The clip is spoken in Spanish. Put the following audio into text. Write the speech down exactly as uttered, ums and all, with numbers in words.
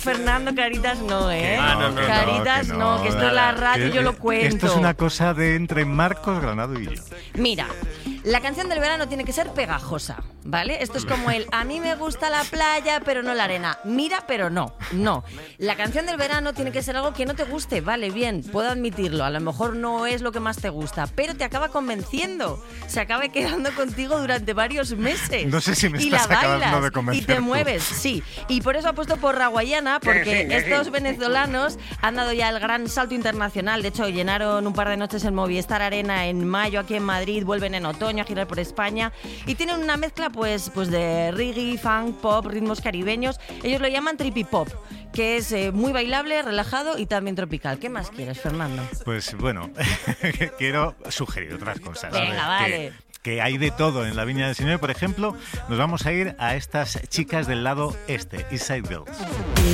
Fernando, caritas no, ¿eh? Ah, no, no, caritas no, que no, no, que esto es la radio, que- yo lo cuento. Esto es una cosa de entre Marcos Granado y yo. Mira, la canción del verano tiene que ser pegajosa, ¿vale? Esto es como el a mí me gusta la playa, pero no la arena. Mira, pero no, no. La canción del verano tiene que ser algo que no te guste, vale, bien, puedo admitirlo. A lo mejor no es lo que más te gusta, pero te acaba convenciendo. Se acaba quedando contigo durante varios meses. No sé si me y estás la acabando bailas, de convencer y te tú. mueves, sí. Y por eso apuesto por Raguayana, porque Que sí, que sí. estos venezolanos han dado ya el gran salto internacional. De hecho, llenaron un par de noches en Movistar Arena en mayo aquí en Madrid, vuelven en otoño a girar por España y tienen una mezcla pues, pues de reggae, funk, pop, ritmos caribeños. Ellos lo llaman trippy pop, que es eh, muy bailable, relajado y también tropical. ¿Qué más quieres, Fernando? Pues bueno, quiero sugerir otras cosas. Venga, Que- vale. Que hay de todo en la Viña del Señor. Por ejemplo, nos vamos a ir a estas chicas del lado este, East Side Girls.